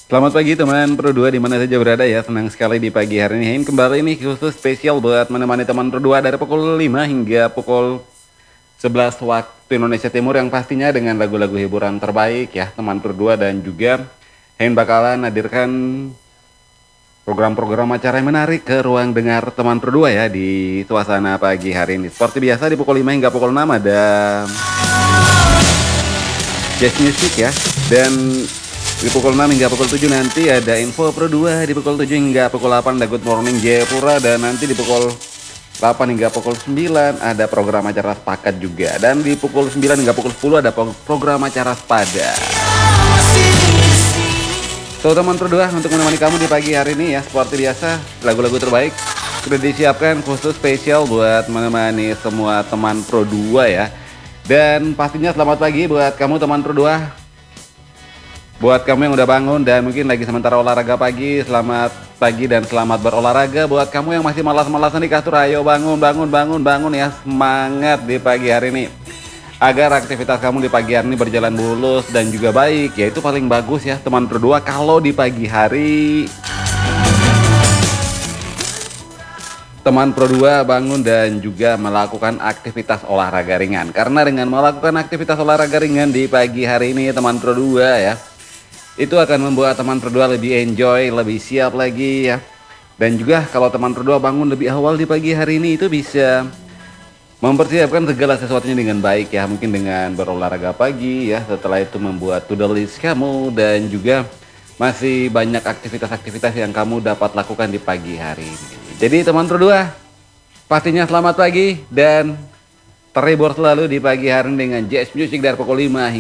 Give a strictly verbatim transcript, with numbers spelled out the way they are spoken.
Selamat pagi teman Pro dua di mana saja berada ya. Senang sekali di pagi hari ini. Ini kembali nih khusus spesial buat menemani teman Pro dua dari pukul lima hingga pukul sebelas waktu Indonesia Timur, yang pastinya dengan lagu-lagu hiburan terbaik ya teman Pro dua, dan juga Hein bakalan hadirkan program-program acara yang menarik ke ruang dengar teman Pro dua ya di suasana pagi hari ini. Seperti biasa di pukul lima hingga pukul enam ada jazz music ya, dan di pukul enam hingga pukul tujuh nanti ada info Pro dua, di pukul tujuh hingga pukul delapan ada Good Morning Jayapura, dan nanti di pukul delapan hingga pukul sembilan ada program acara sepakat juga, dan di pukul sembilan hingga pukul sepuluh ada program acara sepada. So teman Pro dua, untuk menemani kamu di pagi hari ini ya, seperti biasa lagu-lagu terbaik sudah disiapkan khusus spesial buat menemani semua teman Pro dua ya. Dan pastinya selamat pagi buat kamu teman Pro dua. Buat kamu yang udah bangun dan mungkin lagi sementara olahraga pagi, selamat pagi dan selamat berolahraga. Buat kamu yang masih malas-malasan di kasur, ayo bangun, bangun, bangun, bangun ya. Semangat di pagi hari ini. Agar aktivitas kamu di pagi hari ini berjalan mulus dan juga baik, ya itu paling bagus ya teman Pro dua, kalau di pagi hari teman Pro dua bangun dan juga melakukan aktivitas olahraga ringan. Karena dengan melakukan aktivitas olahraga ringan di pagi hari ini teman Pro dua ya, itu akan membuat teman Pro dua lebih enjoy, lebih siap lagi ya. Dan juga kalau teman Pro dua bangun lebih awal di pagi hari ini, itu bisa mempersiapkan segala sesuatunya dengan baik ya. Mungkin dengan berolahraga pagi ya, setelah itu membuat to-do list kamu, dan juga masih banyak aktivitas-aktivitas yang kamu dapat lakukan di pagi hari ini. Jadi teman Pro dua, pastinya selamat pagi dan terhibur selalu di pagi hari ini dengan jazz music dari pukul lima hingga